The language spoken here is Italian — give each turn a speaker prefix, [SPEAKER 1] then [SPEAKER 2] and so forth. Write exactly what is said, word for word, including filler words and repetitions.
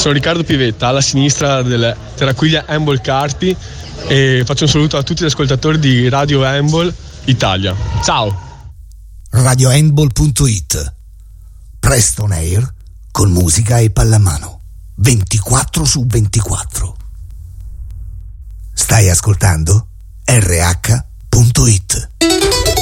[SPEAKER 1] sono Riccardo Pivetta, alla sinistra del Terraquiglia Handball Carpi, e faccio un saluto a tutti gli ascoltatori di Radio Handball Italia. Ciao!
[SPEAKER 2] radio handball punto it. Presto on air con musica e pallamano ventiquattro su ventiquattro. Stai ascoltando R H punto it.